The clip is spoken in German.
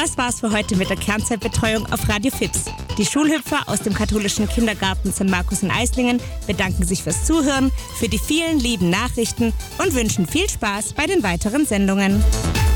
Das war's für heute mit der Kernzeitbetreuung auf Radio Fips. Die Schulhüpfer aus dem katholischen Kindergarten St. Markus in Eislingen bedanken sich fürs Zuhören, für die vielen lieben Nachrichten und wünschen viel Spaß bei den weiteren Sendungen.